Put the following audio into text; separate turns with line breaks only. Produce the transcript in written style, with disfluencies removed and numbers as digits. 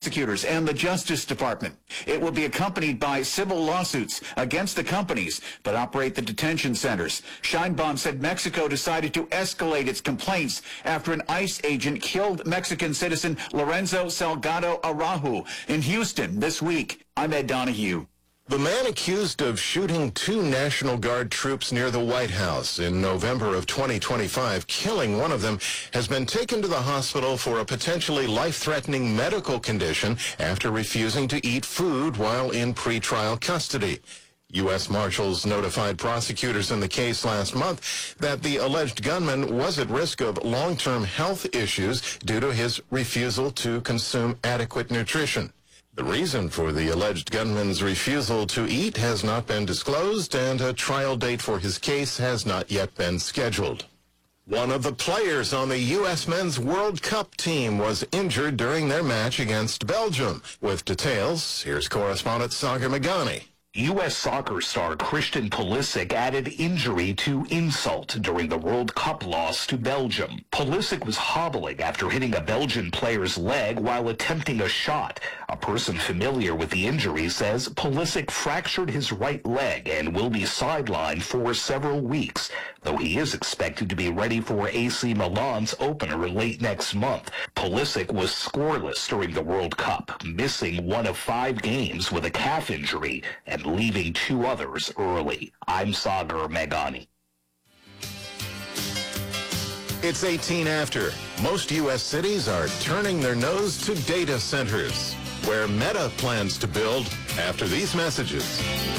prosecutors and the Justice Department. It will be accompanied by civil lawsuits against the companies that operate the detention centers. Sheinbaum said Mexico decided to escalate its complaints after an ICE agent killed Mexican citizen Lorenzo Salgado Araujo in Houston this week. I'm Ed Donahue.
The man accused of shooting 2 National Guard troops near the White House in November of 2025, killing one of them, has been taken to the hospital for a potentially life-threatening medical condition after refusing to eat food while in pretrial custody. U.S. Marshals notified prosecutors in the case last month that the alleged gunman was at risk of long-term health issues due to his refusal to consume adequate nutrition. The reason for the alleged gunman's refusal to eat has not been disclosed, and a trial date for his case has not yet been scheduled. One of the players on the U.S. Men's World Cup team was injured during their match against Belgium. With details, here's correspondent Sagar Meghani.
U.S. soccer star Christian Pulisic added injury to insult during the World Cup loss to Belgium. Pulisic was hobbling after hitting a Belgian player's leg while attempting a shot. A person familiar with the injury says Pulisic fractured his right leg and will be sidelined for several weeks, though he is expected to be ready for AC Milan's opener late next month. Pulisic was scoreless during the World Cup, missing 1 of 5 games with a calf injury and leaving 2 others early. I'm Sagar Meghani.
It's 18 after. Most U.S. cities are turning their nose to data centers, where Meta plans to build after these messages.